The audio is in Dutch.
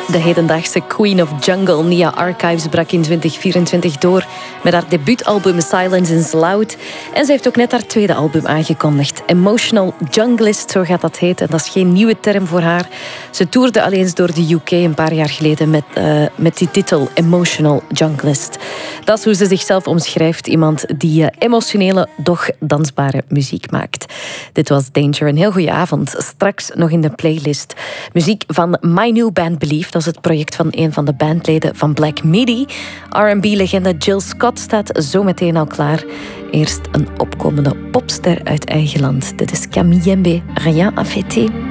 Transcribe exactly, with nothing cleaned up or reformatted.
De hedendaagse Queen of Jungle, Nia Archives, brak in twintig vierentwintig door met haar debuutalbum Silence is Loud. En ze heeft ook net haar tweede album aangekondigd. Emotional Junglist, zo gaat dat heten. Dat is geen nieuwe term voor haar. Ze toerde al eens door de U K een paar jaar geleden met, uh, met die titel Emotional Junglist. Dat is hoe ze zichzelf omschrijft. Iemand die uh, emotionele, doch dansbare muziek maakt. Dit was Danger. Een heel goede avond. Straks nog in de playlist muziek van My New Band Belief. Dat is het project van een van de bandleden van Black Midi. R en B-legende Jill Scott staat zo meteen al klaar. Eerst een opkomende popster uit eigen land. Dit is Camille Jembe, Rien à fêter.